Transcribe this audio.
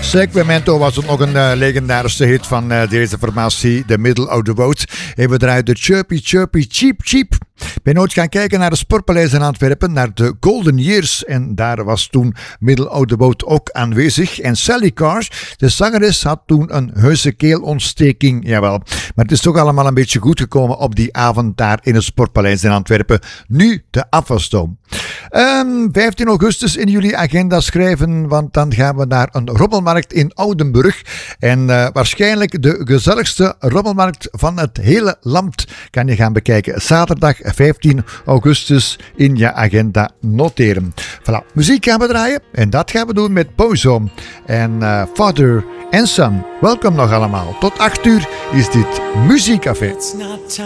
Sacramento was ook nog een legendarische hit van deze formatie, The Middle of the Road. En we draaien de Chirpy Chirpy Cheep Cheep. Ik ben ooit gaan kijken naar de Sportpaleis in Antwerpen, naar de Golden Years. En daar was toen Middle of the Road ook aanwezig. En Sally Cars, de zangeres, had toen een heuse keelontsteking. Jawel, maar het is toch allemaal een beetje goed gekomen op die avond daar in het Sportpaleis in Antwerpen. Nu de afwasstoom. 15 augustus in jullie agenda schrijven, want dan gaan we naar een rommelmarkt in Oudenburg. En waarschijnlijk de gezelligste rommelmarkt van het hele land kan je gaan bekijken. Zaterdag 15 augustus in je agenda noteren. Voilà, muziek gaan we draaien en dat gaan we doen met Boyzone en Father and Son. Welkom nog allemaal. Tot 8 uur is dit Muziekcafé.